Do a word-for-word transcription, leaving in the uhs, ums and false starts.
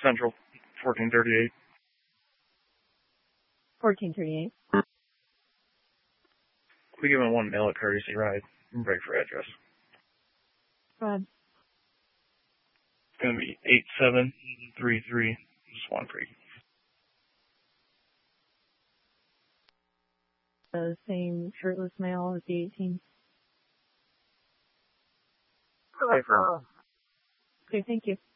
Central, fourteen thirty-eight. fourteen thirty-eight. We give him one mail at courtesy ride and break for address. Go ahead. It's going to be eight seven three three Swan Creek. The same shirtless male as the eighteen. Hi, Okay, thank you.